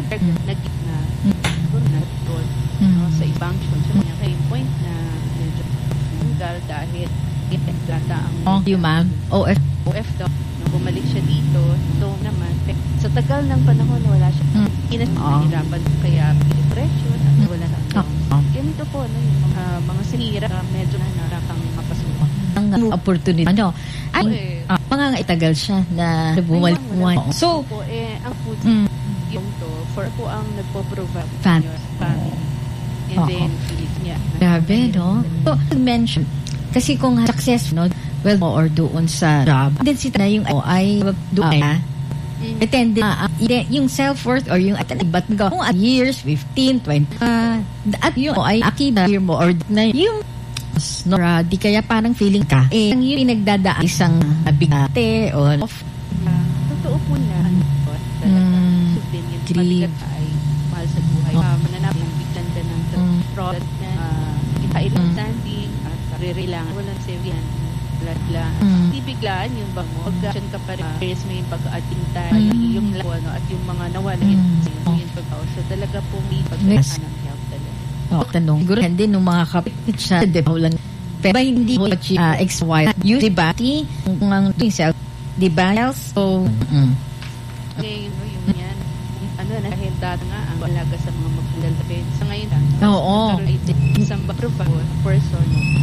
naging na doon sa ibang so niya kay point na medyo tanggal dahil gata ang ma'am OF daw bumalik siya dito so naman sa tagal ng panahon na wala siya inahirapan kaya depression at wala na ganito po yung mga sinira medyo na narakang mapasukan ang opportunity mga itagal siya na bumalik mo so ang food yung to for po ang nagpo-provide family and then feelings niya grabe no so mention kasi kung success no well or doon sa job then sita na yung ay doon attending yung self-worth or yung iba't kung years 15, 20 at yung ay akida mo or na yung no, di kaya parang feeling ka yung pinagdadaan isang bigate o totoo po na subin yung pagkat ay mahal sa buhay mananap ng biglan ka ng product na kita standing at ririlangan walang sevian biglaan di biglaan yung bang mo pagkasyon ka pa rin may pag-atingtay yung at yung mga nawala yung pagkaw so talaga po may pagkakasan ng help talaga tanong siguro hindi nung mga kapit siya lang pero hindi ko XY you diba kung ang self diba so yung yan dahil dati nga ang alaga sa mga magpulal sa ngayon isang person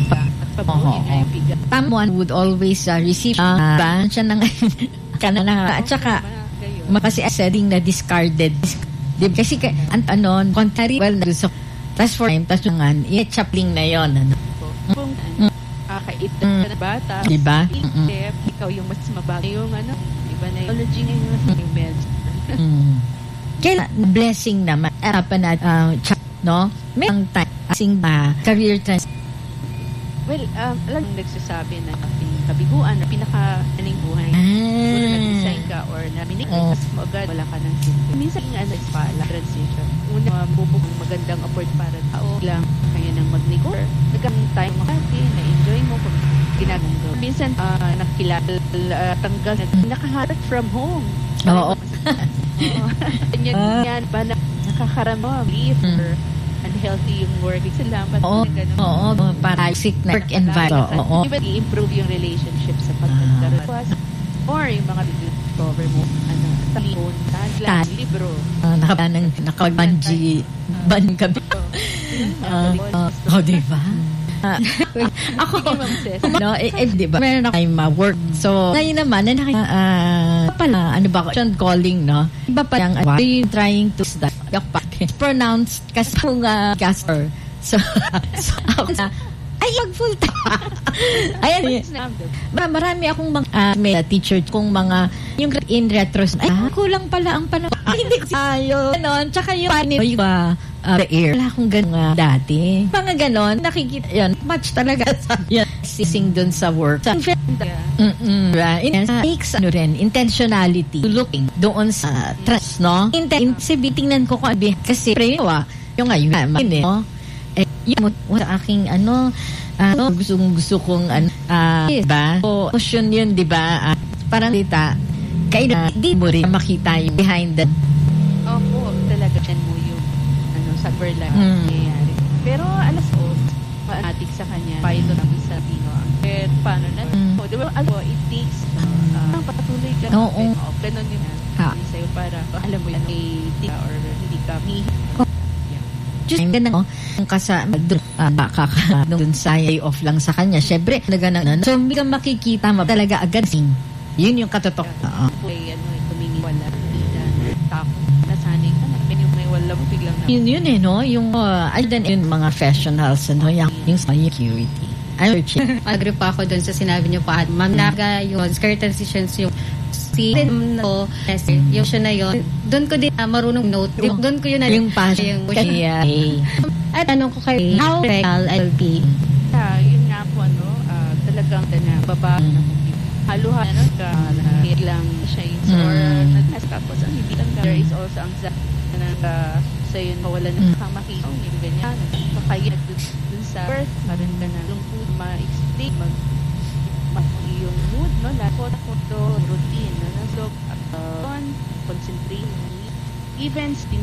someone would always receive siya ng kanana at saka makasi setting na discarded kasi contrary well na so tas for time tas yung chapling na yon kakait ka na bata diba ikaw yung mas mabago yung iba na yung meds kaya blessing naman pa na no may ang time asing career trans well alam nagsasabi na kabiguan na pinaka-aning buhay kung nag-design ka or naminig mo agad wala ka ng symptom minsan pala transition una bubuk magandang afford para tao lang kaya nang mag-negor nagkang time makati na-enjoy mo kung ginagawa minsan nakilala tanggal nakaharap from home yan ba na nakakaramdam relief or unhealthy yung work salamat para sick na work environment i-improve yung relationship sa pagkakaroon or yung mga discover mo talipon, tagline, libro nakabanji ban kami diba ako no diba meron ako work so ngayon naman pala ano ba calling no iba pa yung trying to start pronounced kasi kung caster so ay full time ayan marami akong mga teacher kung mga yung in retrospect kulang pala ang panahon hindi ko ganon tsaka yung the air wala akong ganon dati mga ganon nakikita yan much talaga sa sising dun sa work right takes intentionality looking doon sa trust no tingnan ko kung kasi yung yung sa aking gusto kong diba question yun diba parang dita kaya di mo rin makita yung behind the opo talaga yan mo yung sa Berlin nangyayari pero alas po panatik sa kanya pilot ng isa Pino paano na diba it takes patuloy ka ganun yun sa'yo para alam mo yan or hindi ka just ganun kung dun sa day off lang sa kanya syempre nagana so hindi ka makikita talaga agad yun yung katotok tumingin wala takot nasanay ka na may wala mo biglang na yun no yung yun mga professionals yung security agree pa ako dun sa sinabi niyo pa ma'am naga yung skirt transitions yung yung siya na yun doon ko din marunong note doon ko yun na yung passion at anong ko kay how I'll be yun nga po talagang baba haluhan lang siya or tapos ang hindi lang there is also ang sa yun mawala na kang makita yung ganyan kaya dun sa birth parang ka na lungkot ma-explain yung mood lahat routine so concentrate events